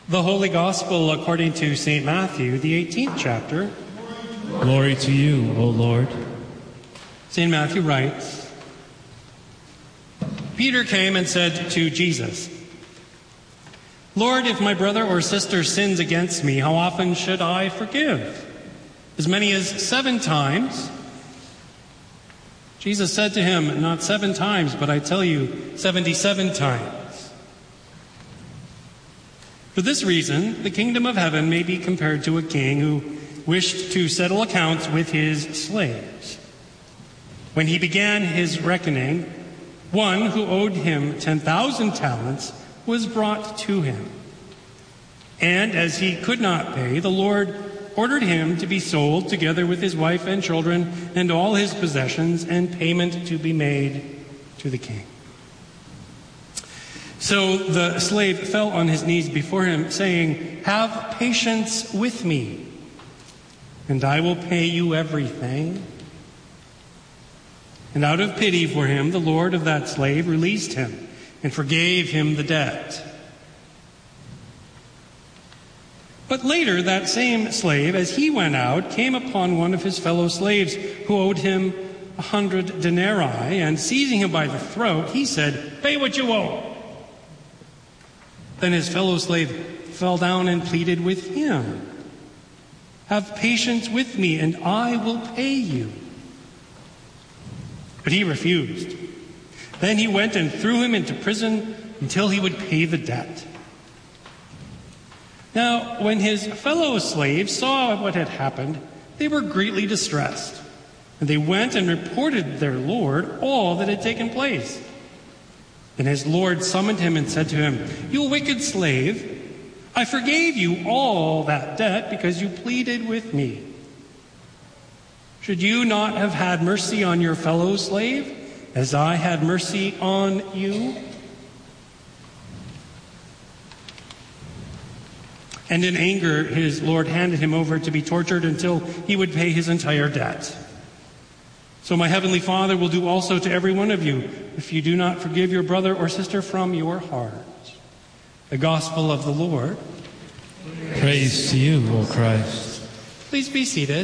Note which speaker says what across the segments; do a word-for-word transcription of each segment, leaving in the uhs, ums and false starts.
Speaker 1: The Holy Gospel according to Saint Matthew, the eighteenth chapter.
Speaker 2: Glory to you, O Lord.
Speaker 1: Saint Matthew writes, Peter came and said to Jesus, Lord, if my brother or sister sins against me, how often should I forgive? As many as seven times? Jesus said to him, not seven times, but I tell you, seventy-seven times. For this reason, the kingdom of heaven may be compared to a king who wished to settle accounts with his slaves. When he began his reckoning, one who owed him ten thousand talents was brought to him. And as he could not pay, the Lord ordered him to be sold together with his wife and children and all his possessions, and payment to be made to the king. So the slave fell on his knees before him, saying, Have patience with me, and I will pay you everything. And out of pity for him, the lord of that slave released him and forgave him the debt. But later, that same slave, as he went out, came upon one of his fellow slaves who owed him a hundred denarii, and seizing him by the throat, he said, Pay what you owe. Then his fellow slave fell down and pleaded with him, Have patience with me, and I will pay you. But he refused. Then he went and threw him into prison until he would pay the debt. Now, when his fellow slaves saw what had happened, they were greatly distressed, and they went and reported their lord all that had taken place. And his lord summoned him and said to him, You wicked slave, I forgave you all that debt because you pleaded with me. Should you not have had mercy on your fellow slave, as I had mercy on you? And in anger, his lord handed him over to be tortured until he would pay his entire debt. So my heavenly Father will do also to every one of you if you do not forgive your brother or sister from your heart. The Gospel of the Lord.
Speaker 2: Praise to you, O Christ.
Speaker 1: Please be seated.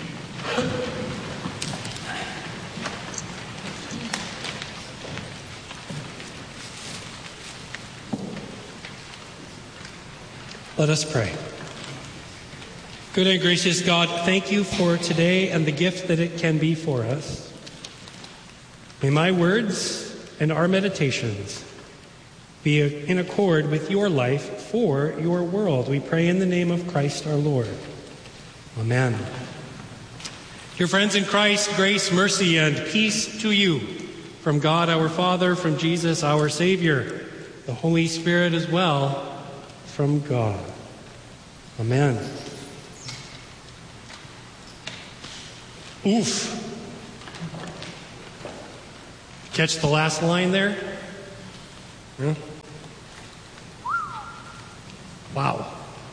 Speaker 1: Let us pray. Good and gracious God, thank you for today and the gift that it can be for us. May my words and our meditations be in accord with your life for your world. We pray in the name of Christ our Lord. Amen. Dear friends in Christ, grace, mercy, and peace to you from God our Father, from Jesus our Savior, the Holy Spirit as well, from God. Amen. Oof. Catch the last line there? Yeah. Wow.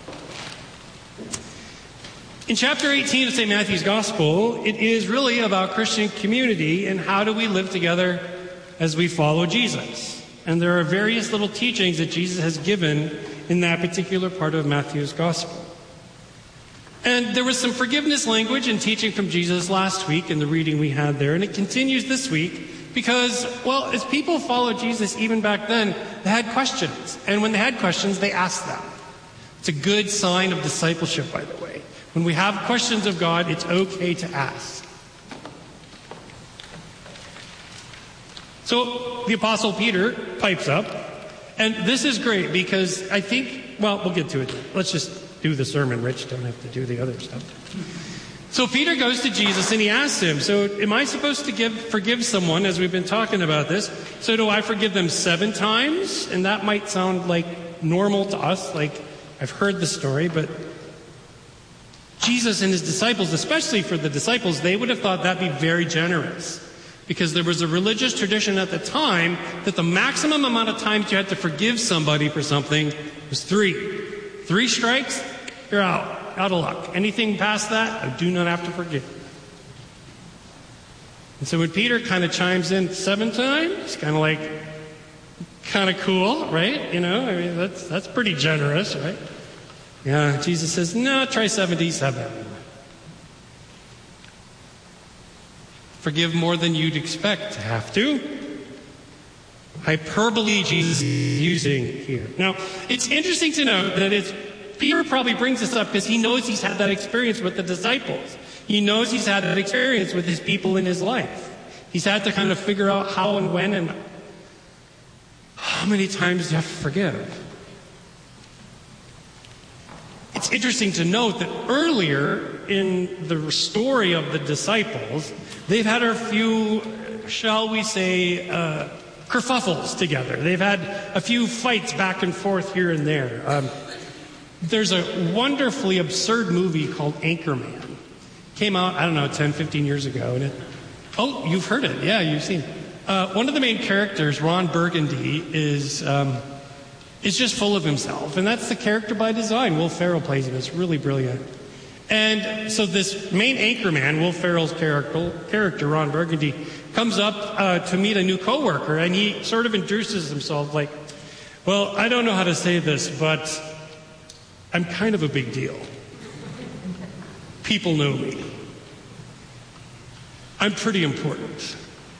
Speaker 1: In chapter eighteen of Saint Matthew's Gospel, it is really about Christian community and how do we live together as we follow Jesus. And there are various little teachings that Jesus has given in that particular part of Matthew's Gospel. And there was some forgiveness language and teaching from Jesus last week in the reading we had there, and it continues this week because, well, as people followed Jesus even back then, they had questions. And when they had questions, they asked them. It's a good sign of discipleship, by the way. When we have questions of God, it's okay to ask. So the Apostle Peter pipes up, and this is great because I think, well, we'll get to it. Let's just do the sermon. Rich, don't have to do the other stuff. So Peter goes to Jesus and he asks him, so am I supposed to give forgive someone, as we've been talking about this? So do I forgive them seven times? And that might sound like normal to us, like I've heard the story, but Jesus and his disciples, especially for the disciples, they would have thought that'd be very generous. Because there was a religious tradition at the time that the maximum amount of times you had to forgive somebody for something was three. Three strikes, you're out. Out of luck. Anything past that, I do not have to forgive. And so when Peter kind of chimes in seven times, it's kind of like, kind of cool, right? You know, I mean, that's that's pretty generous, right? Yeah, Jesus says, no, try seventy-seven. Forgive more than you'd expect to have to. Hyperbole Jesus is using here. Now, it's interesting to note that it's Peter probably brings this up because he knows he's had that experience with the disciples. He knows he's had that experience with his people in his life. He's had to kind of figure out how and when and how many times you have to forgive. It's interesting to note that earlier in the story of the disciples, they've had a few, shall we say, uh, kerfuffles together. They've had a few fights back and forth here and there. Um, there's a wonderfully absurd movie called Anchorman. Came out, I don't know, ten, fifteen years ago. And it, oh, you've heard it. Yeah, you've seen it. Uh, one of the main characters, Ron Burgundy, is um, is just full of himself. And that's the character by design. Will Ferrell plays him. It's really brilliant. And so this main anchorman, Will Ferrell's character, character Ron Burgundy, comes up uh, to meet a new coworker, and he sort of introduces himself like, well, I don't know how to say this, but I'm kind of a big deal. People know me. I'm pretty important.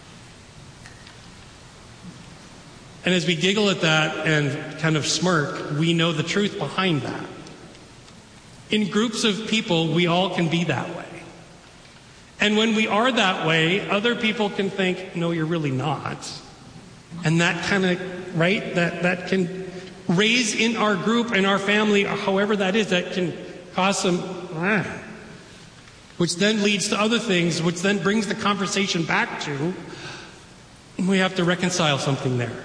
Speaker 1: And as we giggle at that and kind of smirk, we know the truth behind that. In groups of people, we all can be that way. And when we are that way, other people can think, no, you're really not. And that kind of, right, that, that can raise in our group, in our family, however that is, that can cause some, ah, which then leads to other things, which then brings the conversation back to, we have to reconcile something there.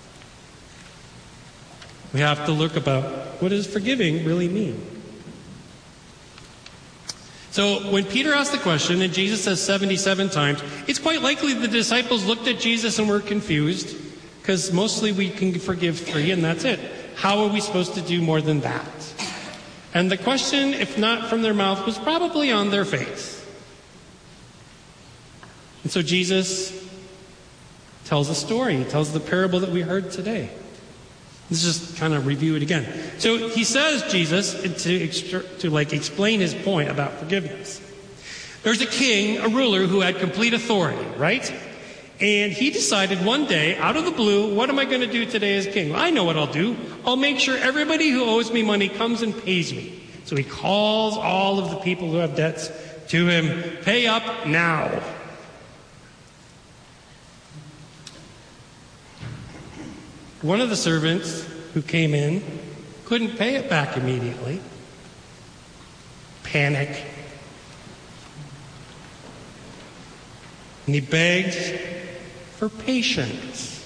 Speaker 1: We have to look about, what does forgiving really mean? So when Peter asked the question, and Jesus says seventy-seven times, it's quite likely the disciples looked at Jesus and were confused, because mostly we can forgive three and that's it. How are we supposed to do more than that? And the question, if not from their mouth, was probably on their face. And so Jesus tells a story. He tells the parable that we heard today. Let's just kind of review it again. So he says, Jesus, to, to like explain his point about forgiveness. There's a king, a ruler, who had complete authority, right? And he decided one day, out of the blue, what am I going to do today as king? Well, I know what I'll do. I'll make sure everybody who owes me money comes and pays me. So he calls all of the people who have debts to him, pay up now. One of the servants who came in couldn't pay it back immediately. Panic. And he begged for patience.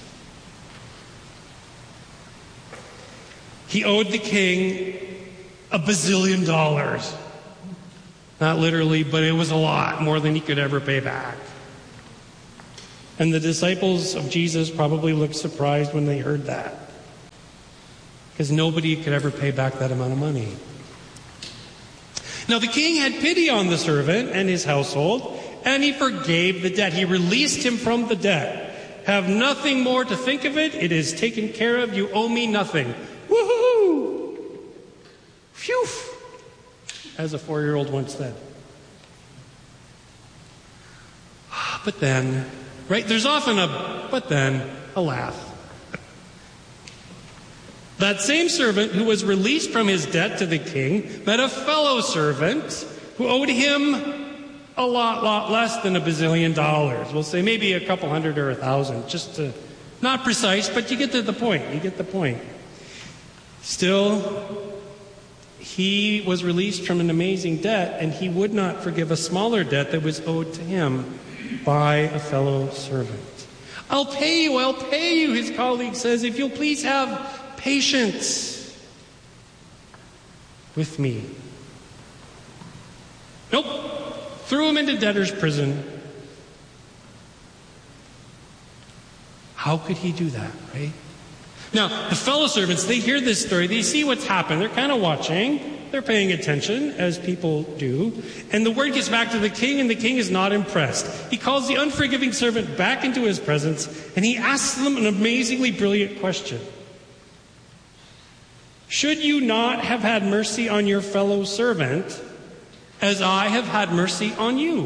Speaker 1: He owed the king a bazillion dollars. Not literally, but it was a lot, more than he could ever pay back. And the disciples of Jesus probably looked surprised when they heard that, because nobody could ever pay back that amount of money. Now the king had pity on the servant and his household, and he forgave the debt. He released him from the debt. Have nothing more to think of it. It is taken care of. You owe me nothing. Woohoo! Phew! As a four-year-old once said. But then... Right? There's often a, but then, a laugh. That same servant who was released from his debt to the king met a fellow servant who owed him a lot, lot less than a bazillion dollars. We'll say maybe a couple hundred or a thousand, just to, not precise, but you get to the point. You get the point. Still, he was released from an amazing debt, and he would not forgive a smaller debt that was owed to him by a fellow servant. I'll pay you, I'll pay you, his colleague says, if you'll please have patience with me. Nope. Threw him into debtor's prison. How could he do that, right? Now, the fellow servants, they hear this story, they see what's happened, they're kind of watching. They're paying attention, as people do. And the word gets back to the king, and the king is not impressed. He calls the unforgiving servant back into his presence, and he asks them an amazingly brilliant question. Should you not have had mercy on your fellow servant as I have had mercy on you?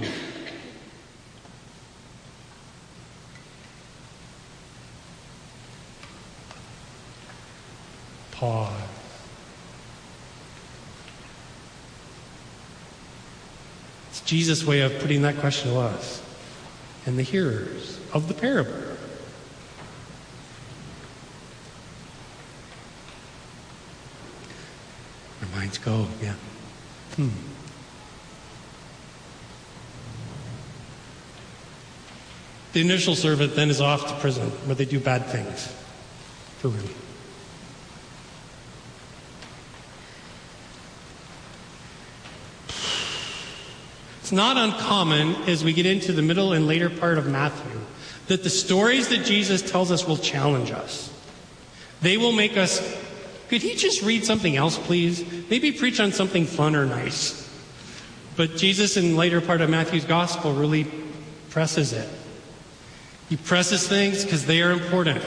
Speaker 1: Pause. It's Jesus' way of putting that question to us and the hearers of the parable. Our minds go, yeah. Hmm. The initial servant then is off to prison where they do bad things to him. It's not uncommon as we get into the middle and later part of Matthew that the stories that Jesus tells us will challenge us. They will make us, could he just read something else, please? Maybe preach on something fun or nice. But Jesus in the later part of Matthew's gospel really presses it. He presses things because they are important.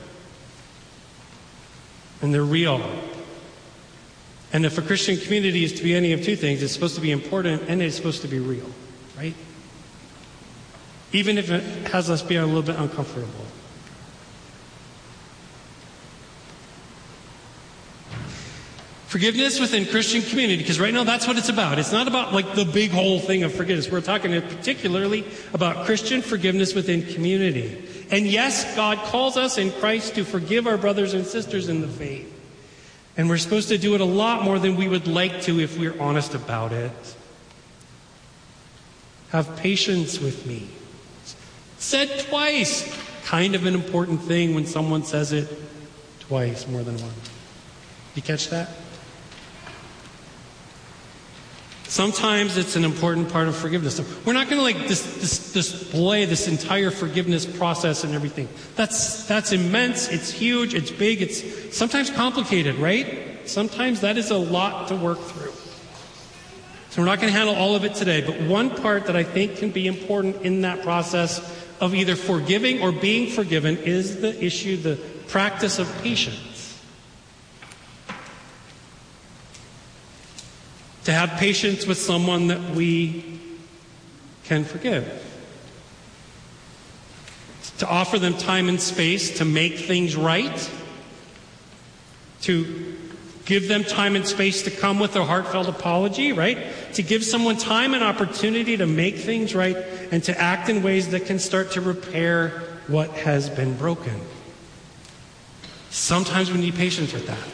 Speaker 1: And they're real. And if a Christian community is to be any of two things, it's supposed to be important and it's supposed to be real, right? Even if it has us be a little bit uncomfortable. Forgiveness within Christian community, because right now that's what it's about. It's not about like the big whole thing of forgiveness. We're talking particularly about Christian forgiveness within community. And yes, God calls us in Christ to forgive our brothers and sisters in the faith. And we're supposed to do it a lot more than we would like to if we're honest about it. Have patience with me. Said twice. Kind of an important thing when someone says it twice, more than once. You catch that? Sometimes it's an important part of forgiveness. So we're not going to like dis- dis- display this entire forgiveness process and everything. That's that's immense. It's huge. It's big. It's sometimes complicated, right? Sometimes that is a lot to work through. So we're not going to handle all of it today. But one part that I think can be important in that process of either forgiving or being forgiven is the issue, the practice of patience. To have patience with someone that we can forgive. To offer them time and space to make things right. To give them time and space to come with a heartfelt apology, right? To give someone time and opportunity to make things right and to act in ways that can start to repair what has been broken. Sometimes we need patience with that.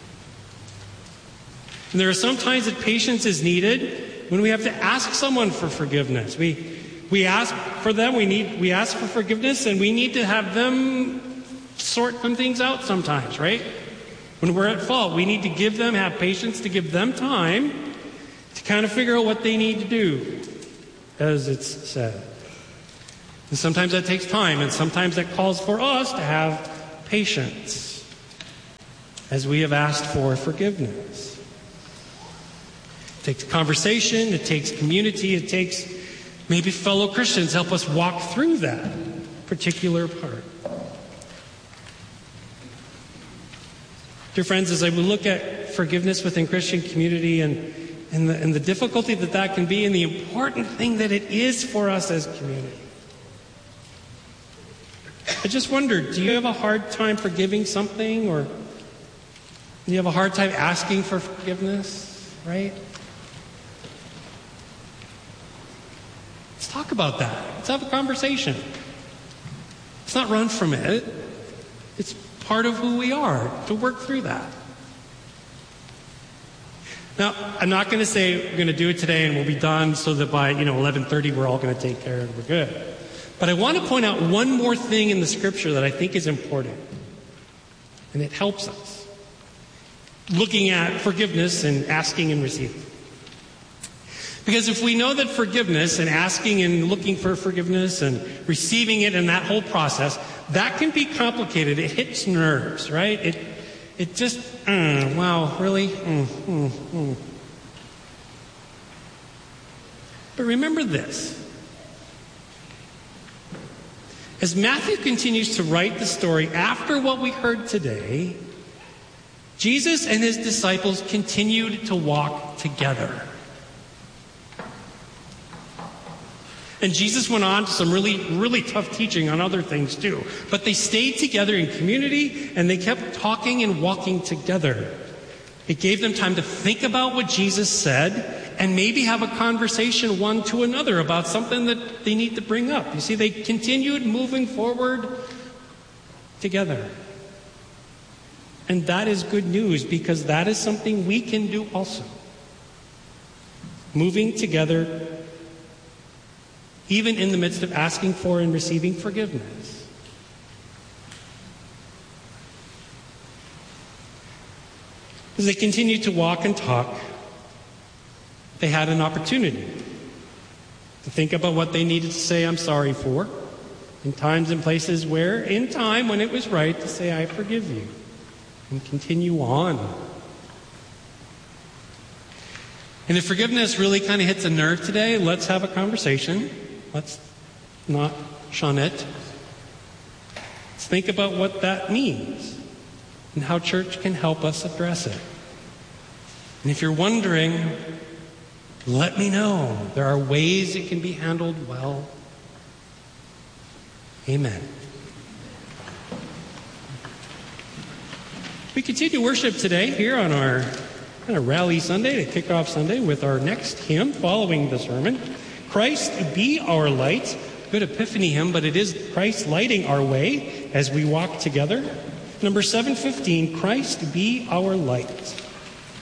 Speaker 1: And there are some times that patience is needed when we have to ask someone for forgiveness. We we ask for them, we need we ask for forgiveness, and we need to have them sort some things out sometimes, right? When we're at fault, we need to give them, have patience to give them time to kind of figure out what they need to do, as it's said. And sometimes that takes time, and sometimes that calls for us to have patience as we have asked for forgiveness. It takes conversation, it takes community, it takes maybe fellow Christians help us walk through that particular part. Dear friends, as I look at forgiveness within Christian community and, and, the, and the difficulty that that can be and the important thing that it is for us as community, I just wonder, do you have a hard time forgiving something, or do you have a hard time asking for forgiveness, right? Let's talk about that. Let's have a conversation. Let's not run from it. It's part of who we are to work through that. Now, I'm not going to say we're going to do it today and we'll be done so that by, you know, eleven thirty we're all going to take care of it, we're good. But I want to point out one more thing in the scripture that I think is important. And it helps us. Looking at forgiveness and asking and receiving. Because if we know that forgiveness and asking and looking for forgiveness and receiving it and that whole process, that can be complicated. It hits nerves, right? It it just, mm, wow, really? Mm, mm, mm. But remember this. As Matthew continues to write the story after what we heard today, Jesus and his disciples continued to walk together. And Jesus went on to some really, really tough teaching on other things too. But they stayed together in community, and they kept talking and walking together. It gave them time to think about what Jesus said and maybe have a conversation one to another about something that they need to bring up. You see, they continued moving forward together. And that is good news, because that is something we can do also. Moving together, even in the midst of asking for and receiving forgiveness. As they continued to walk and talk, they had an opportunity to think about what they needed to say, "I'm sorry" for, in times and places where, in time, when it was right, to say, "I forgive you," and continue on. And if forgiveness really kind of hits a nerve today, let's have a conversation. Let's not shun it. Let's think about what that means and how church can help us address it. And if you're wondering, let me know. There are ways it can be handled well. Amen. We continue worship today here on our kind of rally Sunday, to kick off Sunday, with our next hymn following the sermon. Christ be our light. Good Epiphany hymn, but it is Christ lighting our way as we walk together. Number seven fifteen, Christ be our light.